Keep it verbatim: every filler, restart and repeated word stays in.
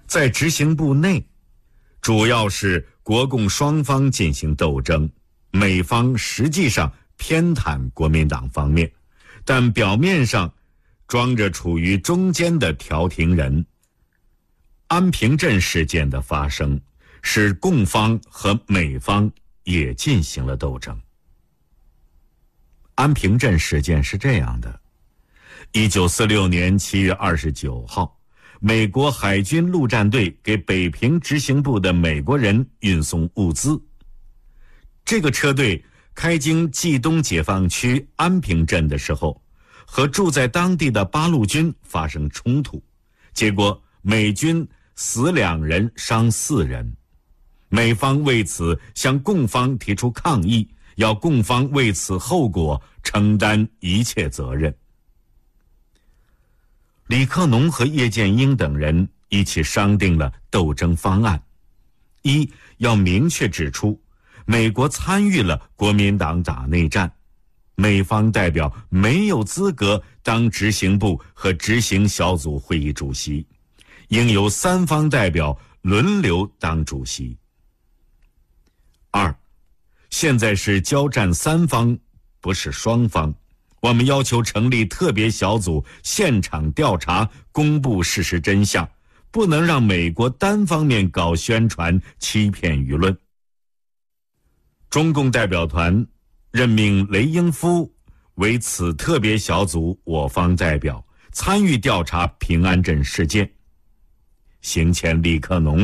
在执行部内，主要是国共双方进行斗争，美方实际上偏袒国民党方面，但表面上装着处于中间的调停人。安平镇事件的发生，使共方和美方也进行了斗争。安平镇事件是这样的：一九四六年七月二十九号，美国海军陆战队给北平执行部的美国人运送物资。这个车队开经冀东解放区安平镇的时候，和住在当地的八路军发生冲突，结果美军死两人，伤四人。美方为此向共方提出抗议，要共方为此后果承担一切责任。李克农和叶剑英等人一起商定了斗争方案：一，要明确指出美国参与了国民党打内战，美方代表没有资格当执行部和执行小组会议主席，应由三方代表轮流当主席。二，现在是交战三方，不是双方，我们要求成立特别小组，现场调查，公布事实真相，不能让美国单方面搞宣传，欺骗舆论。中共代表团任命雷英夫为此特别小组我方代表，参与调查平安镇事件。行前李克农